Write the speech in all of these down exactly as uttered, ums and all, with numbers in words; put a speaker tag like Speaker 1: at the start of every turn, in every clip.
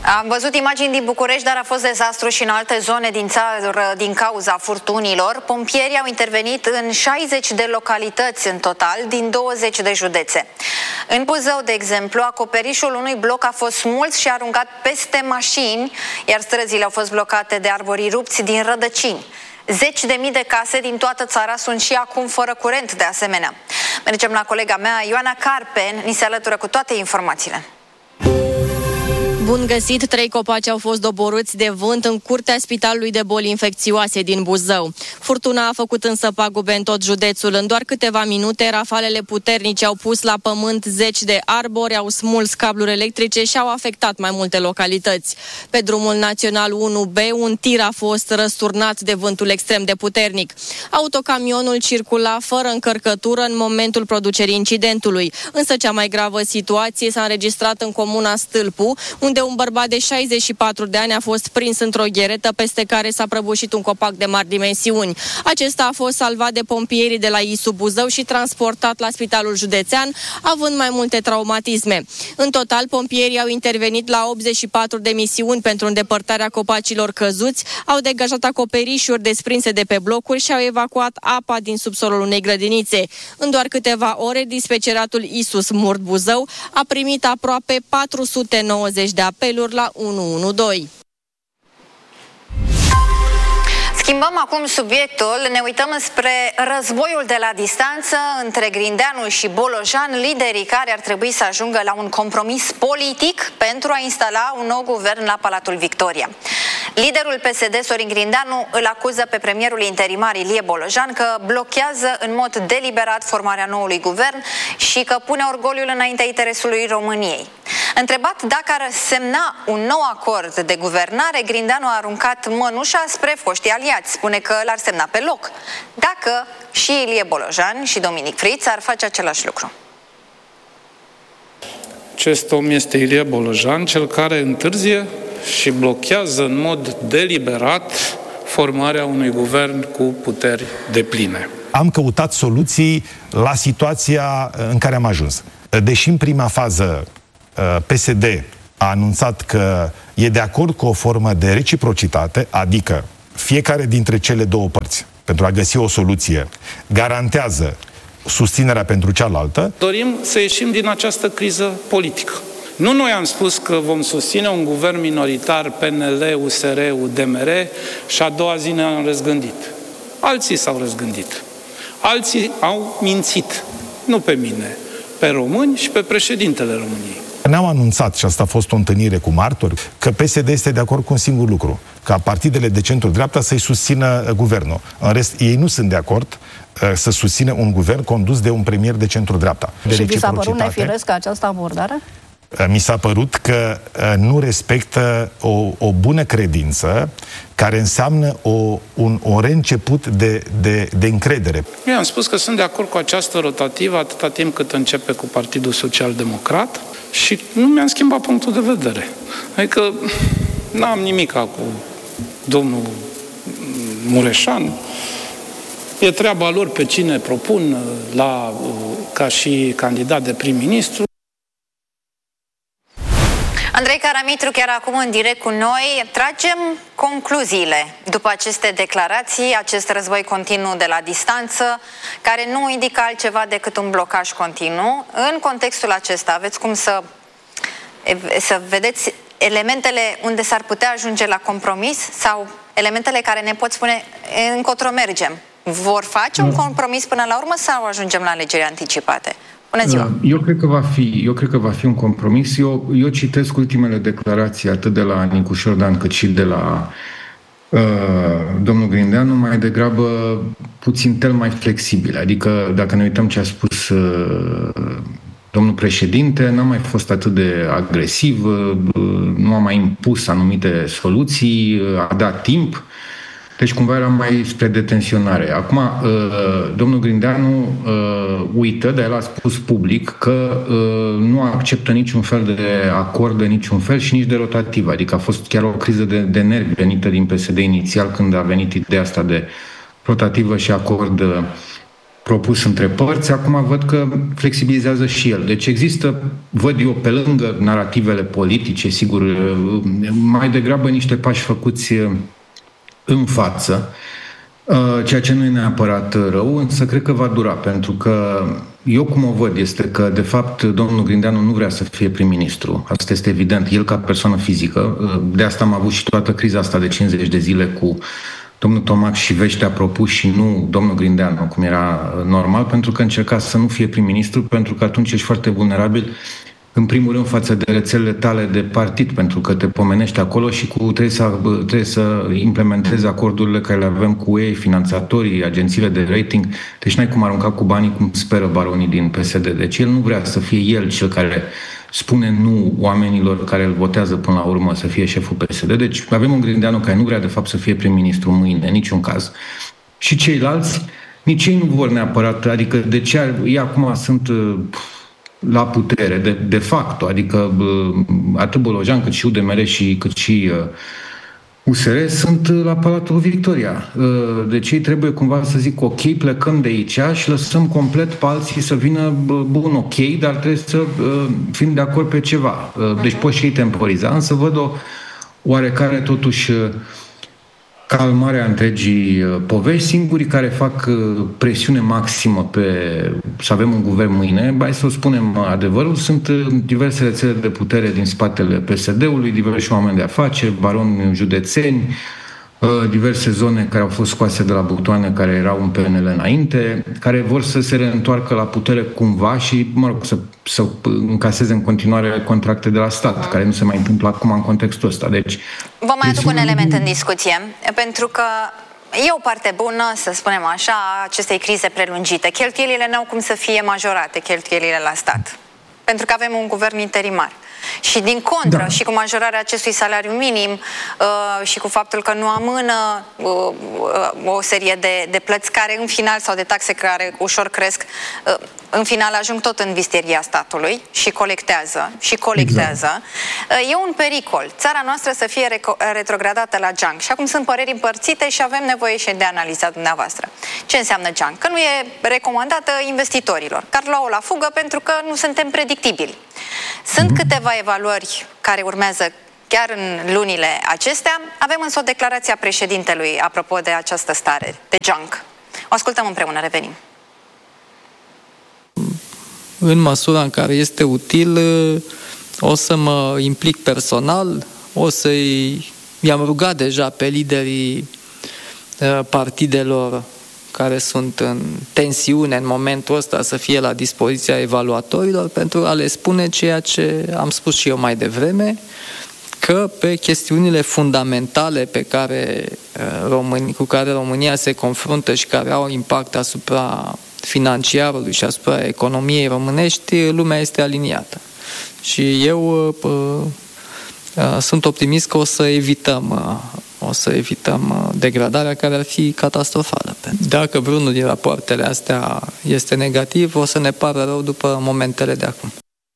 Speaker 1: Am văzut imagini din București, dar a fost dezastru și în alte zone din țară din cauza furtunilor. Pompierii au intervenit în șaizeci de localități în total, din douăzeci de județe. În Buzău, de exemplu, acoperișul unui bloc a fost smuls și aruncat peste mașini, iar străzile au fost blocate de arbori rupți din rădăcini. Zeci de mii de case din toată țara sunt și acum fără curent, de asemenea. Mergem la colega mea, Ioana Carpen, ni se alătură cu toate informațiile.
Speaker 2: Bun găsit! Trei copaci au fost doborâți de vânt în curtea Spitalului de Boli Infecțioase din Buzău. Furtuna a făcut însă pagube în tot județul. În doar câteva minute, rafalele puternice au pus la pământ zeci de arbori, au smuls cabluri electrice și au afectat mai multe localități. Pe drumul național unu B, un tir a fost răsturnat de vântul extrem de puternic. Autocamionul circula fără încărcătură în momentul producerii incidentului. Însă cea mai gravă situație s-a înregistrat în comuna Stâlpu, unde un bărbat de șaizeci și patru de ani a fost prins într-o gheretă peste care s-a prăbușit un copac de mari dimensiuni. Acesta a fost salvat de pompierii de la I S U Buzău și transportat la Spitalul Județean, având mai multe traumatisme. În total, pompierii au intervenit la optzeci și patru de misiuni pentru îndepărtarea copacilor căzuți, au degajat acoperișuri desprinse de pe blocuri și au evacuat apa din subsolul unei grădinițe. În doar câteva ore, dispeceratul I S U Smurd Buzău a primit aproape patru sute nouăzeci de apeluri la unu unu doi.
Speaker 1: Schimbăm acum subiectul, ne uităm spre războiul de la distanță între Grindeanu și Bolojan, liderii care ar trebui să ajungă la un compromis politic pentru a instala un nou guvern la Palatul Victoria. Liderul P S D, Sorin Grindeanu, îl acuză pe premierul interimar Ilie Bolojan că blochează în mod deliberat formarea noului guvern și că pune orgoliul înaintea interesului României. Întrebat dacă ar semna un nou acord de guvernare, Grindeanu a aruncat mănușa spre foștii aliați. Spune că l-ar semna pe loc, dacă și Ilie Bolojan și Dominic Friț ar face același lucru.
Speaker 3: Acest om este Ilie Bolojan, cel care întârzie și blochează în mod deliberat formarea unui guvern cu puteri depline.
Speaker 4: Am căutat soluții la situația în care am ajuns. Deși în prima fază P S D a anunțat că e de acord cu o formă de reciprocitate, adică fiecare dintre cele două părți, pentru a găsi o soluție, garantează susținerea pentru cealaltă.
Speaker 3: Dorim să ieșim din această criză politică. Nu noi am spus că vom susține un guvern minoritar P N L, U S R, U D M R și a doua zi ne-am răzgândit. Alții s-au răzgândit. Alții au mințit. Nu pe mine, pe români și pe președintele României.
Speaker 4: Ne-au anunțat, și asta a fost o întâlnire cu martori, că P S D este de acord cu un singur lucru, ca partidele de centru-dreapta să-i susțină guvernul. În rest, ei nu sunt de acord uh, să susțină un guvern condus de un premier de centru-dreapta.
Speaker 5: Și vi s-a părut nefiresc această abordare?
Speaker 4: Mi s-a părut că uh, nu respectă o, o bună credință care înseamnă o, un, o reînceput de, de, de încredere.
Speaker 3: Eu am spus că sunt de acord cu această rotativă atâta timp cât începe cu Partidul Social Democrat și nu mi-am schimbat punctul de vedere. Adică n-am nimic cu domnul Mureșan. E treaba lor pe cine propun la, ca și candidat de prim-ministru.
Speaker 1: Andrei Caramitru, chiar acum în direct cu noi, tragem concluziile după aceste declarații, acest război continuu de la distanță, care nu indică altceva decât un blocaj continuu. În contextul acesta, aveți cum să, să vedeți elementele unde s-ar putea ajunge la compromis sau elementele care ne pot spune încotro mergem? Vor face un compromis până la urmă sau ajungem la alegeri anticipate? Bună ziua!
Speaker 6: Eu cred că va fi, eu cred că va fi un compromis. Eu, eu citesc ultimele declarații atât de la Nicu Șordan cât și de la uh, domnul Grindeanu, mai degrabă puțin tel mai flexibil. Adică dacă ne uităm ce a spus uh, domnul președinte, n-a mai fost atât de agresiv, uh, nu a mai impus anumite soluții, uh, a dat timp. Deci cumva era mai spre detenționare. Acum, domnul Grindeanu uită, dar el a spus public că nu acceptă niciun fel de acord de niciun fel și nici de rotativă. Adică a fost chiar o criză de, de nervi venită din P S D inițial când a venit ideea asta de rotativă și acord propus între părți, acum văd că flexibilizează și el. Deci există, văd eu, pe lângă narativele politice, sigur, mai degrabă niște pași făcuți în față, ceea ce nu e neapărat rău, însă cred că va dura, pentru că eu cum o văd este că, de fapt, domnul Grindeanu nu vrea să fie prim-ministru. Asta este evident, el ca persoană fizică. De asta am avut și toată criza asta de cincizeci de zile cu domnul Tomac și Veștea propus și nu domnul Grindeanu, cum era normal, pentru că încerca să nu fie prim-ministru, pentru că atunci ești foarte vulnerabil, în primul rând, față de rețelele tale de partid, pentru că te pomenești acolo și cu, trebuie, să, trebuie să implementezi acordurile care le avem cu ei, finanțatorii, agențiile de rating. Deci n-ai cum arunca cu banii cum speră baronii din P S D. Deci el nu vrea să fie el cel care spune nu oamenilor care îl votează până la urmă să fie șeful P S D. Deci avem un Grindeanu care nu vrea de fapt să fie prim-ministru mâine, în niciun caz. Și ceilalți, nici ei nu vor neapărat, adică de ce ar, ei acum sunt la putere, de, de facto, adică atât Bolojan cât și U D M R și cât și U S R sunt la Palatul Victoria. Deci ei trebuie cumva să zic ok, plecăm de aici și lăsăm complet pe alții să vină bun, ok, dar trebuie să fim de acord pe ceva. Deci poți și ei temporiza, însă văd o oarecare totuși calmarea întregii povești. Singurii care fac presiune maximă pe să avem un guvern mâine, hai să o spunem adevărul, sunt diverse rețele de putere din spatele P S D-ului, diversi oameni de afaceri, baroni județeni, diverse zone care au fost scoase de la butoane, care erau în P N L înainte, care vor să se reîntoarcă la putere cumva și, mă rog, să, să încaseze în continuare contracte de la stat, care nu se mai întâmplă acum în contextul ăsta. Deci,
Speaker 1: vă mai aduc un element în discuție, pentru că e o parte bună, să spunem așa, a acestei crize prelungite. Cheltuielile n-au cum să fie majorate, cheltuielile la stat, pentru că avem un guvern interimar. Și din contră, da. și cu majorarea acestui salariu minim uh, și cu faptul că nu amână uh, o serie de, de plăți care în final, sau de taxe care ușor cresc, uh, în final ajung tot în visteria statului și colectează, și colectează, exact. uh, e un pericol. Țara noastră să fie retrogradată la junk. Și acum sunt păreri împărțite și avem nevoie și de analiza dumneavoastră. Ce înseamnă junk? Că nu e recomandată investitorilor, care luau la fugă pentru că nu suntem predictibili. Sunt mm-hmm. câteva evaluări care urmează chiar în lunile acestea. Avem însă o declarație a președintelui apropo de această stare de junk. O ascultăm împreună, revenim.
Speaker 7: În măsura în care este util, o să mă implic personal, o să-i i-am rugat deja pe liderii partidelor care sunt în tensiune în momentul ăsta să fie la dispoziția evaluatorilor pentru a le spune ceea ce am spus și eu mai devreme, că pe chestiunile fundamentale pe care, România, cu care România se confruntă și care au impact asupra financiarului și asupra economiei românești, lumea este aliniată. Și eu sunt optimist că o să evităm o să evităm degradarea care ar fi catastrofală. Dacă vreunul din rapoartele astea este negativ, o să ne pară rău după momentele de acum.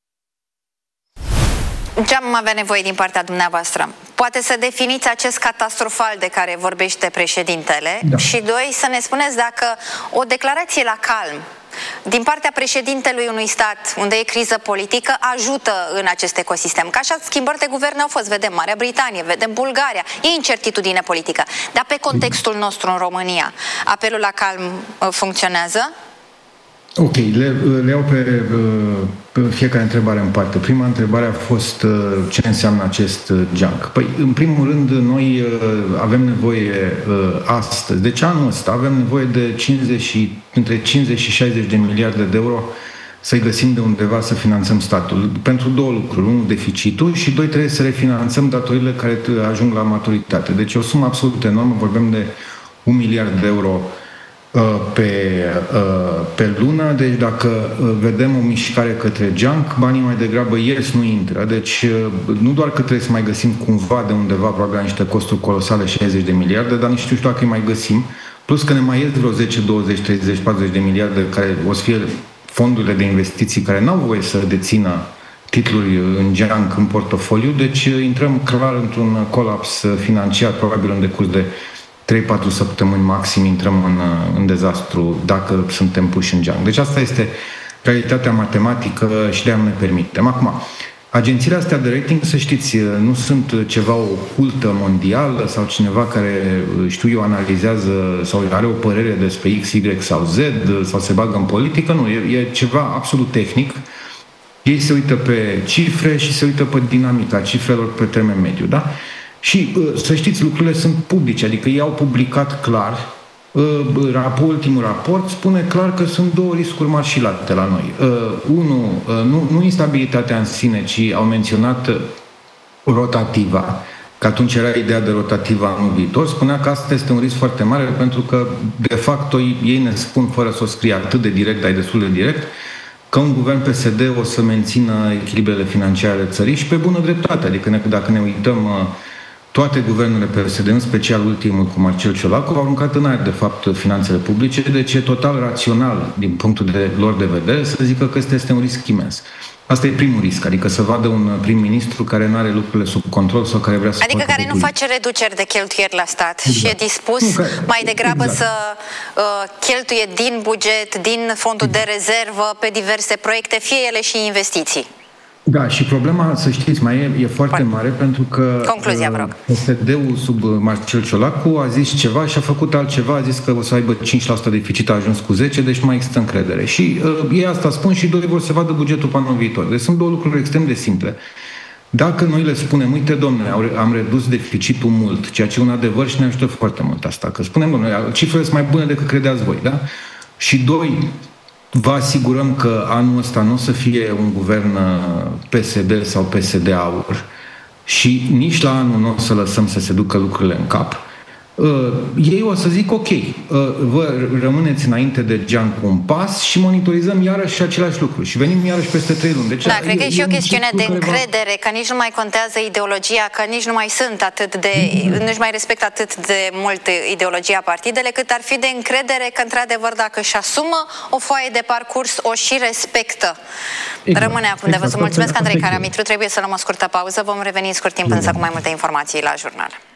Speaker 1: Ce am avea nevoie din partea dumneavoastră? Poate să definiți acest catastrofal de care vorbește președintele, da. Și doi, să ne spuneți dacă o declarație la calm din partea președintelui unui stat unde e criză politică ajută în acest ecosistem. Că așa schimbări de guvern au fost. Vedem Marea Britanie, vedem Bulgaria. E incertitudine politică. Dar pe contextul nostru în România, apelul la calm funcționează?
Speaker 6: Ok, le, le iau pe, pe fiecare întrebare în parte. Prima întrebare a fost ce înseamnă acest junk. Păi, în primul rând, noi avem nevoie astăzi, deci anul ăsta, avem nevoie de cincizeci, între cincizeci și șaizeci de miliarde de euro să-i găsim de undeva să finanțăm statul. Pentru două lucruri. Unul, deficitul și doi, trebuie să refinanțăm datorile care ajung la maturitate. Deci o sumă absolut enormă, vorbim de un miliard de euro Pe, pe lună, deci dacă vedem o mișcare către junk, banii mai degrabă ies, nu intră. Deci nu doar că trebuie să mai găsim cumva de undeva, probabil la niște costuri colosale, șaizeci de miliarde, dar nici nu știu dacă îi mai găsim, plus că ne mai ies vreo zece, douăzeci, treizeci, patruzeci de miliarde care o să fie fondurile de investiții care n-au voie să dețină titluri în junk în portofoliu, deci intrăm clar într-un colaps financiar, probabil în decurs de trei patru săptămâni maxim intrăm în, în dezastru dacă suntem puși în geanc. Deci asta este realitatea matematică și de-aia nu ne permitem. Acum, agențiile astea de rating, să știți, nu sunt ceva ocultă mondială sau cineva care, știu eu, analizează sau are o părere despre X, Y sau Z sau se bagă în politică. Nu, e, e ceva absolut tehnic. Ei se uită pe cifre și se uită pe dinamica cifrelor pe termen mediu, da? Și să știți, lucrurile sunt publice, adică ei au publicat clar, ultimul raport spune clar că sunt două riscuri mari și late la noi. Unu, nu, nu instabilitatea în sine, ci au menționat rotativa, că atunci era ideea de rotativa anul viitor, spunea că asta este un risc foarte mare pentru că, de fapt, ei ne spun, fără să o scrie atât de direct, dar e destul de direct, că un guvern P S D o să mențină echilibrele financiare ale țării și pe bună dreptate. Adică ne, dacă ne uităm, toate guvernele P S D, în special ultimul cu Marcel Ciolacu, au aruncat în aer, de fapt, finanțele publice, deci e total rațional, din punctul de lor de vedere, să zică că ăsta este un risc imens. Asta e primul risc, adică să vadă un prim-ministru care nu are lucrurile sub control sau care vrea să
Speaker 1: Adică care nu face reduceri de cheltuieli la stat exact. Și e dispus nu, că, mai degrabă exact. să uh, cheltuie din buget, din fondul de rezervă pe diverse proiecte, fie ele și investiții.
Speaker 6: Da, și problema, să știți, mai e, e foarte Bun. mare pentru că
Speaker 1: Concluzia, vă rog.
Speaker 6: P S D-ul sub Marcel Ciolacu a zis ceva și a făcut altceva, a zis că o să aibă cinci la sută deficit, a ajuns cu zece, deci mai există încredere. Și uh, ei asta spun și doi vor să vadă bugetul pe anul viitor. Deci sunt două lucruri extrem de simple. Dacă noi le spunem, uite, domnule, am redus deficitul mult, ceea ce e un adevăr și ne ajută foarte mult asta, că spunem, domnule, cifrele sunt mai bune decât credeați voi, da? Și doi, vă asigurăm că anul ăsta nu o să fie un guvern P S D sau P S D Aur și nici la anul nu o să lăsăm să se ducă lucrurile în cap. Uh, ei o să zic ok, uh, vă rămâneți înainte de geam cu un pas și monitorizăm iarăși același lucru și venim iarăși peste trei luni. Deci,
Speaker 1: da, cred că e și o chestiune de încredere, că nici nu mai contează ideologia, că nici nu mai sunt atât de, mm-hmm. nici mai respectă atât de mult ideologia partidele, cât ar fi de încredere că într-adevăr dacă își asumă o foaie de parcurs, o și respectă. Exact. Rămâne acum de văzut. Mulțumesc, Andrei Caramitru, trebuie să luăm o scurtă pauză, vom reveni în scurt timp însă cu mai multe informații la jurnal.